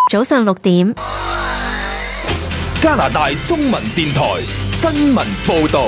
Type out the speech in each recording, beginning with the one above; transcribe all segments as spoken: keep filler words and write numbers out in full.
早上六點， 加拿大中文電台新聞報道。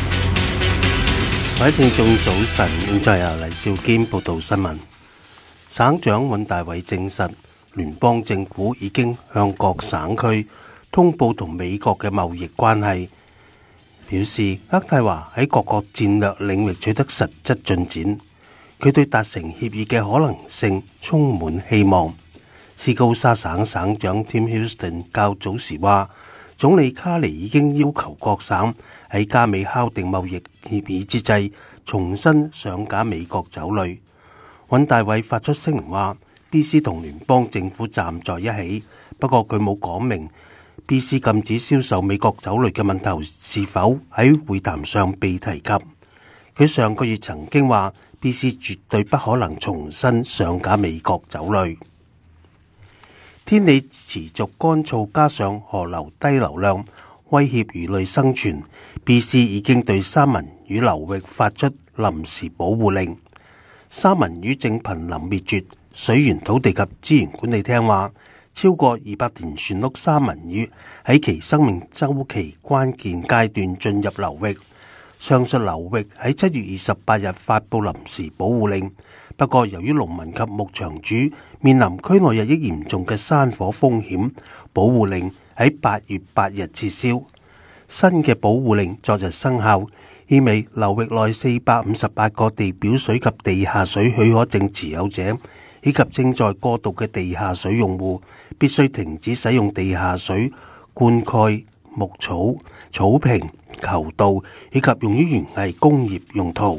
各位聽眾早晨，現在由黎兆堅報道新聞。省長尹大偉證實，聯邦政府已經向各省區通報同美國嘅貿易關係，表示渥太華喺各個戰略領域取得實質進展，佢對達成協議嘅可能性充滿希望。斯高沙省省長 Tim Houston 較早時話，總理卡尼已經要求各省喺加美敲定貿易協議之際，重新上架美國酒類。尹大偉發出聲明話 ，B C 同聯邦政府站在一起，不過佢冇講明 B C 禁止銷售美國酒類嘅問題是否喺會談上被提及。佢上個月曾經話 ，B C 絕對不可能重新上架美國酒類。天氣持續乾燥，加上河流低流量威脅魚類生存 ，B C 已經對三文魚流域發出臨時保護令。三文魚正瀕臨滅絕，水源土地及資源管理廳話，超過二百條船碌三文魚喺其生命週期關鍵階段進入流域。上述流域喺七月二十八日發布臨時保護令，不過由於農民及牧場主面臨區內日益嚴重嘅山火風險，保護令喺八月八日撤銷。新嘅保護令昨日生效，意味流域內四百五十八個地表水及地下水許可證持有者，以及正在過渡嘅地下水用戶，必須停止使用地下水灌溉牧草、草坪、球道以及用於園藝工業用途。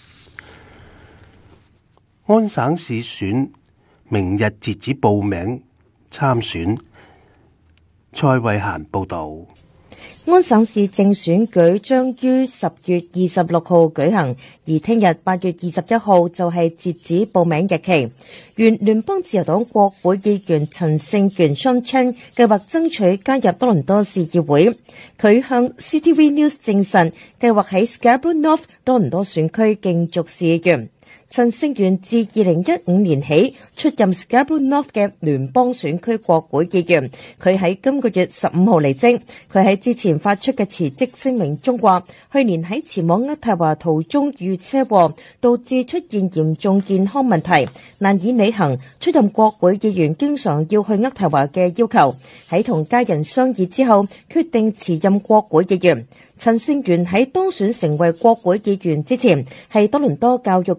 安省市選明日截止報名參選。蔡慧嫻報導。 安省市正選舉將於十月二十六號舉行，而聽日八月二十一號就係截止報名日期。原聯邦自由黨國會議員陳勝元 Sean Chen 計劃爭取加入多倫多市議會。佢向 C T V News 證實，計劃喺 Scarborough North 多倫多選區競逐市議員。陳勝元自二零一五年起出任 Scarborough North 嘅聯邦選區國會議員，佢喺今個月十五號離職。佢喺之前發出嘅辭職聲明中話，去年喺前往渥太華途中遇車禍，導致出現嚴重健康問題，難以履行出任國會議員經常要去渥太華嘅要求。喺同家人商議之後，決定辭任國會議員。陳勝元喺當選成為國會議員之前，係多倫多教育